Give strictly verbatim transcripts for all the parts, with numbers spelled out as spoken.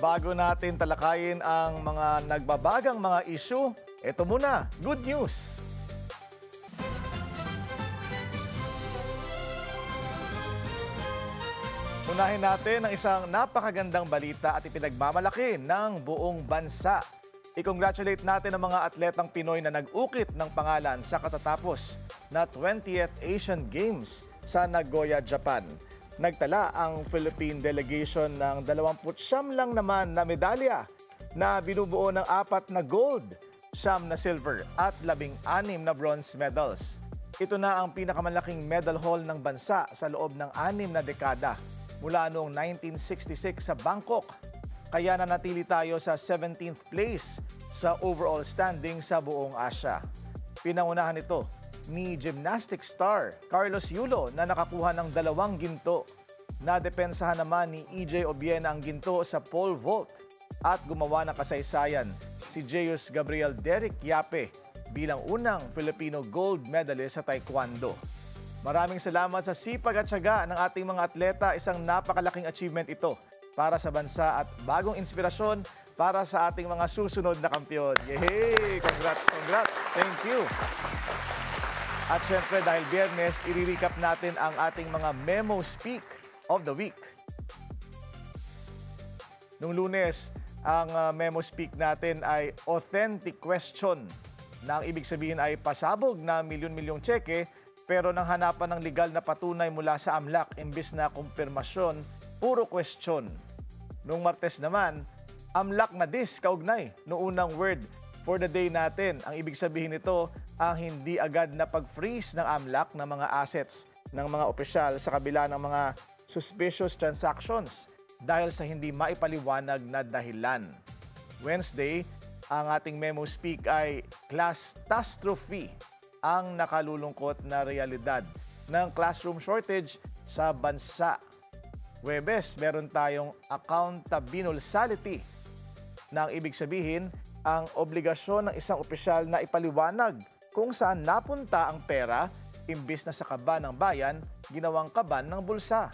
bago natin talakayin ang mga nagbabagang mga issue, ito muna, good news. Unahin natin ang isang napakagandang balita at ipinagmamalaki ng buong bansa. I-congratulate natin ang mga atletang Pinoy na nag-ukit ng pangalan sa katatapos na twentieth Asian Games sa Nagoya, Japan. Nagtala ang Philippine delegation ng dalawampu't siyam lang naman na medalya na binubuo ng apat na gold, siyam na silver at labing anim na bronze medals. Ito na ang pinakamalaking medal haul ng bansa sa loob ng anim na dekada mula noong nineteen sixty-six sa Bangkok. Kaya nanatili tayo sa seventeenth place sa overall standing sa buong Asia. Pinangunahan ito ni gymnastics star Carlos Yulo na nakakuha ng dalawang ginto. Nadepensahan naman ni E J Obiena ang ginto sa pole vault at gumawa ng kasaysayan si Jeyus Gabriel Derek Yape bilang unang Filipino gold medalist sa taekwondo. Maraming salamat sa sipag at tiyaga ng ating mga atleta. Isang napakalaking achievement ito para sa bansa at bagong inspirasyon para sa ating mga susunod na kampiyon. Yehey! Congrats, congrats! Thank you! At syempre dahil Biyernes, i-recap natin ang ating mga Memo Speak of the Week. Nung Lunes, ang uh, Memo Speak natin ay authentic question na ang ibig sabihin ay pasabog na milyon-milyong tseke pero nang hanapan ng legal na patunay mula sa AMLAC imbis na kumpirmasyon, puro question. Nung Martes naman, AMLAC na dis kaugnay noong unang word for the day natin. Ang ibig sabihin nito, ang hindi agad na pag-freeze ng AMLAC ng mga assets ng mga opisyal sa kabila ng mga suspicious transactions dahil sa hindi maipaliwanag na dahilan. Wednesday, ang ating Memo Speak ay catastrophe, ang nakalulungkot na realidad ng classroom shortage sa bansa. Huwebes, meron tayong accountability na ang ibig sabihin, ang obligasyon ng isang opisyal na ipaliwanag kung saan napunta ang pera imbis na sa kaban ng bayan, ginawang kaban ng bulsa.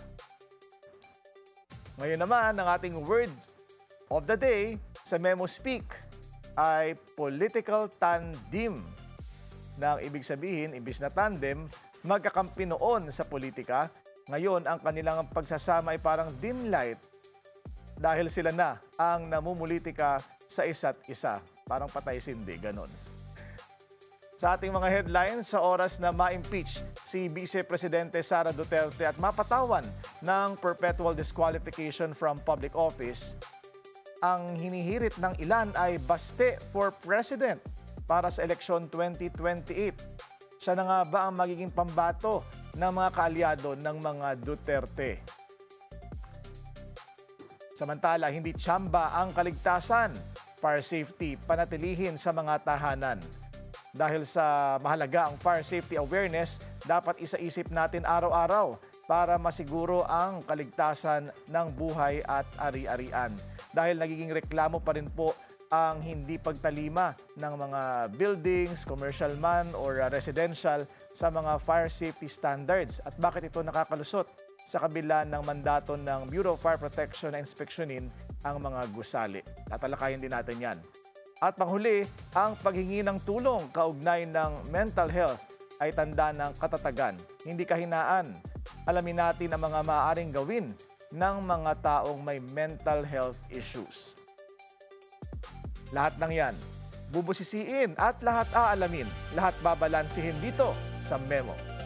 Ngayon naman, ang ating words of the day sa Memo Speak ay political tandem. Na ang ibig sabihin, imbis na tandem, magkakampi noon sa politika. Ngayon, ang kanilang pagsasama ay parang dim light dahil sila na ang namumulitika sa isa't isa. Parang patay sindi, ganon. Sa ating mga headlines, sa oras na ma-impeach si Vice Presidente Sara Duterte at mapatawan ng perpetual disqualification from public office, ang hinihirit ng ilan ay baste for president para sa eleksyon twenty twenty-eight. Siya na nga ba ang magiging pambato ng mga kaalyado ng mga Duterte? Samantala, hindi tsamba ang kaligtasan, fire safety, panatilihin sa mga tahanan. Dahil sa mahalaga ang fire safety awareness, dapat isa-isip natin araw-araw para masiguro ang kaligtasan ng buhay at ari-arian. Dahil nagiging reklamo pa rin po ang hindi pagtalima ng mga buildings, commercial man or residential sa mga fire safety standards. At bakit ito nakakalusot sa kabila ng mandato ng Bureau of Fire Protection na inspeksyonin ang mga gusali. Tatalakayin din natin yan. At panghuli, ang paghingi ng tulong kaugnay ng mental health ay tanda ng katatagan, hindi kahinaan. Alamin natin ang mga maaaring gawin ng mga taong may mental health issues. Lahat ng yan, bubusisiin at lahat aalamin, lahat babalansihin dito sa Memo.